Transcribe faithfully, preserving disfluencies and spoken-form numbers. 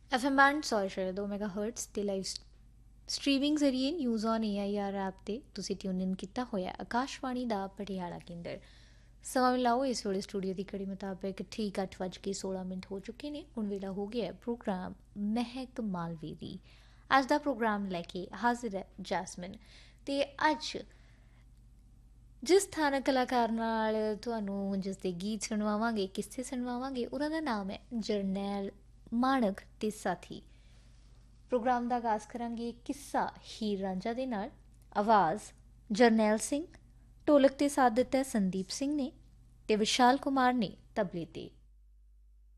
F M band ਸੌ ਇਸ਼ਾਰਿਆ ਦੋ mega hurts ਤੇ ਲਾਈਵ ਸਟ੍ਰੀਮਿੰਗ ਜ਼ਰੀਏ news on A I R app ਤੇ ਤੁਸੀਂ ਟਿਊਨ ਇਨ ਕੀਤਾ ਹੋਇਆ ਆਕਾਸ਼ਵਾਣੀ ਦਾ ਪਟਿਆਲਾ ਕੇਂਦਰ। ਸਮਾਂ ਮਿਲਾਓ ਇਸ ਵੇਲੇ ਸਟੂਡੀਓ ਦੀ ਘੜੀ ਮੁਤਾਬਕ ਠੀਕ ਅੱਠ ਵੱਜ ਕੇ ਸੋਲਾਂ ਮਿੰਟ ਹੋ ਚੁੱਕੇ ਨੇ। ਹੁਣ ਵੇਲਾ ਹੋ ਗਿਆ ਪ੍ਰੋਗਰਾਮ ਮਹਿਕ ਮਾਲਵੀ ਦੀ। ਅੱਜ ਦਾ ਪ੍ਰੋਗਰਾਮ ਲੈ ਕੇ ਹਾਜ਼ਰ ਹੈ ਜੈਸਮਿਨ। ਤੇ ਅੱਜ ਜਿਸ ਸਥਾਨਕ ਕਲਾਕਾਰ ਨਾਲ ਤੁਹਾਨੂੰ ਜਿਸ ਦੇ ਗੀਤ ਸੁਣਵਾਵਾਂਗੇ, ਕਿੱਸੇ ਸੁਣਵਾਵਾਂਗੇ, ਉਹਨਾਂ ਦਾ ਨਾਮ ਹੈ ਜਰਨੈਲ ਮਾਣਕ ਤੇ ਸਾਥੀ। ਪ੍ਰੋਗਰਾਮ ਦਾ ਆਗਾਜ਼ ਕਰਾਂਗੇ ਕਿੱਸਾ ਹੀਰ ਰਾਂਝਾ ਦੇ ਨਾਲ। ਆਵਾਜ਼ ਜਰਨੈਲ ਸਿੰਘ, ਢੋਲਕ ਤੇ ਸਾਥ ਦਿੱਤਾ ਸੰਦੀਪ ਸਿੰਘ ਨੇ ਤੇ ਵਿਸ਼ਾਲ ਕੁਮਾਰ ਨੇ ਤਬਲੇ ਤੇ।